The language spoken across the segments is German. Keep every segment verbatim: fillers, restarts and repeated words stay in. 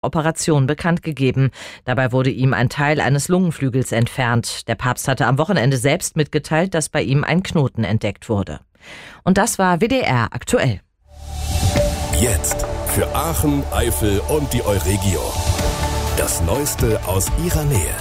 Operation bekannt gegeben. Dabei wurde ihm ein Teil eines Lungenflügels entfernt. Der Papst hatte am Wochenende selbst mitgeteilt, dass bei ihm ein Knoten entdeckt wurde. Und das war W D R aktuell. Jetzt für Aachen, Eifel und die Euregio. Das Neueste aus ihrer Nähe.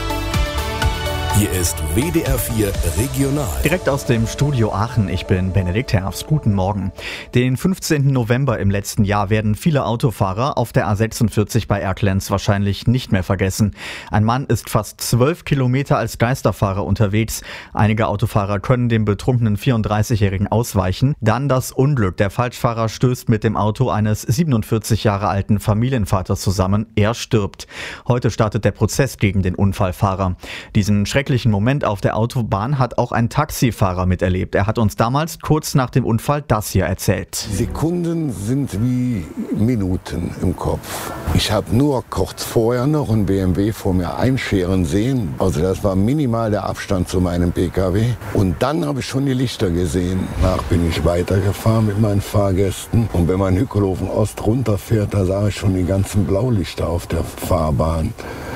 Hier ist W D R vier Regional. Direkt aus dem Studio Aachen, ich bin Benedikt Herfst. Guten Morgen. Den fünfzehnten November im letzten Jahr werden viele Autofahrer auf der A sechsundvierzig bei Erkelenz wahrscheinlich nicht mehr vergessen. Ein Mann ist fast zwölf Kilometer als Geisterfahrer unterwegs. Einige Autofahrer können dem betrunkenen vierunddreißigjährigen ausweichen. Dann das Unglück. Der Falschfahrer stößt mit dem Auto eines siebenundvierzig Jahre alten Familienvaters zusammen. Er stirbt. Heute startet der Prozess gegen den Unfallfahrer. Diesen schrecklichen Moment auf der Autobahn hat auch ein Taxifahrer miterlebt. Er hat uns damals kurz nach dem Unfall das hier erzählt. Sekunden sind wie Minuten im Kopf. Ich habe nur kurz vorher noch einen B M W vor mir einscheren sehen. Also das war minimal der Abstand zu meinem P K W. Und dann habe ich schon die Lichter gesehen. Danach bin ich weitergefahren mit meinen Fahrgästen. Und wenn man Hückelhofen Ost runterfährt, da sah ich schon die ganzen Blaulichter auf der Fahrbahn.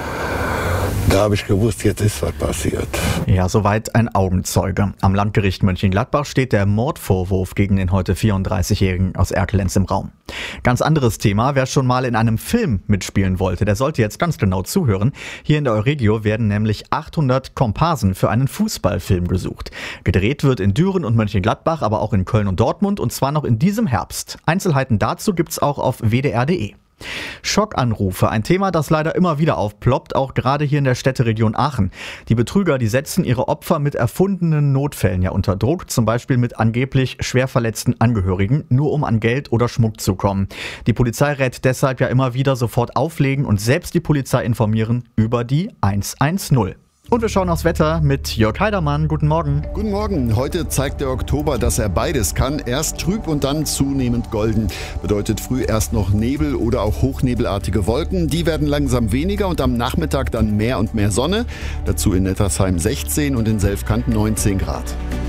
Da habe ich gewusst, jetzt ist was passiert. Ja, soweit ein Augenzeuge. Am Landgericht Mönchengladbach steht der Mordvorwurf gegen den heute vierunddreißigjährigen aus Erkelenz im Raum. Ganz anderes Thema, wer schon mal in einem Film mitspielen wollte, der sollte jetzt ganz genau zuhören. Hier in der Euregio werden nämlich achthundert Komparsen für einen Fußballfilm gesucht. Gedreht wird in Düren und Mönchengladbach, aber auch in Köln und Dortmund und zwar noch in diesem Herbst. Einzelheiten dazu gibt's auch auf w d r punkt d e. Schockanrufe, ein Thema, das leider immer wieder aufploppt, auch gerade hier in der Städteregion Aachen. Die Betrüger, die setzen ihre Opfer mit erfundenen Notfällen ja unter Druck, zum Beispiel mit angeblich schwer verletzten Angehörigen, nur um an Geld oder Schmuck zu kommen. Die Polizei rät deshalb ja immer wieder sofort auflegen und selbst die Polizei informieren über die hundertzehn. Und wir schauen aufs Wetter mit Jörg Heidermann. Guten Morgen. Guten Morgen. Heute zeigt der Oktober, dass er beides kann. Erst trüb und dann zunehmend golden. Bedeutet früh erst noch Nebel oder auch hochnebelartige Wolken. Die werden langsam weniger und am Nachmittag dann mehr und mehr Sonne. Dazu in Nettersheim sechzehn und in Selfkant neunzehn Grad.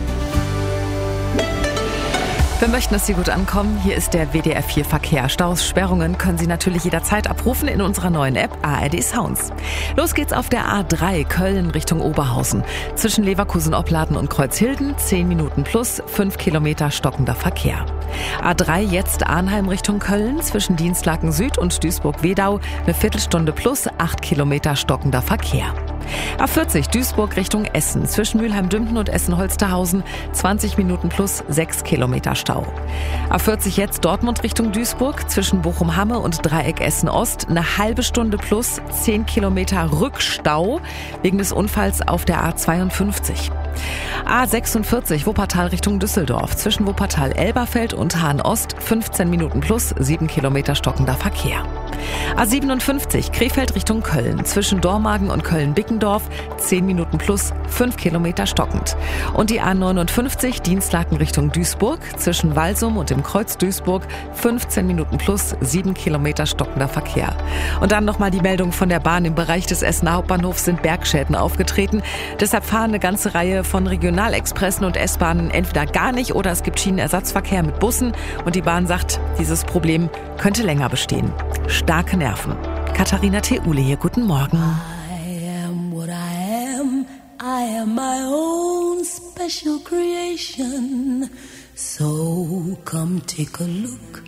Wir möchten, dass Sie gut ankommen. Hier ist der W D R vier Verkehr. Staus, Sperrungen können Sie natürlich jederzeit abrufen in unserer neuen App A R D Sounds. Los geht's auf der A drei Köln Richtung Oberhausen. Zwischen Leverkusen-Opladen und Kreuzhilden zehn Minuten plus, fünf Kilometer stockender Verkehr. A drei jetzt Arnheim Richtung Köln. Zwischen Dienstlaken Süd und Duisburg-Wedau eine Viertelstunde plus, acht Kilometer stockender Verkehr. A vierzig Duisburg Richtung Essen. Zwischen Mülheim-Dümpten und Essen-Holsterhausen zwanzig Minuten plus, sechs Kilometer Stau. A vierzig jetzt Dortmund Richtung Duisburg. Zwischen Bochum-Hamme und Dreieck Essen-Ost eine halbe Stunde plus, zehn Kilometer Rückstau wegen des Unfalls auf der A zweiundfünfzig. A sechsundvierzig Wuppertal Richtung Düsseldorf. Zwischen Wuppertal-Elberfeld und Hahn-Ost fünfzehn Minuten plus, sieben Kilometer stockender Verkehr. A siebenundfünfzig Krefeld Richtung Köln. Zwischen Dormagen und Köln-Bickendorf zehn Minuten plus, fünf Kilometer stockend. Und die A neunundfünfzig Dienstlaken Richtung Duisburg. Zwischen Walsum und dem Kreuz Duisburg fünfzehn Minuten plus, sieben Kilometer stockender Verkehr. Und dann nochmal die Meldung von der Bahn. Im Bereich des Essener Hauptbahnhofs sind Bergschäden aufgetreten. Deshalb fahren eine ganze Reihe von Regionalexpressen und S-Bahnen entweder gar nicht oder es gibt Schienenersatzverkehr mit Bussen. Und die Bahn sagt, dieses Problem könnte länger bestehen. Starke Nerven. Katharina Theule hier, guten Morgen. I am what I am. I am my own special creation. So come take a look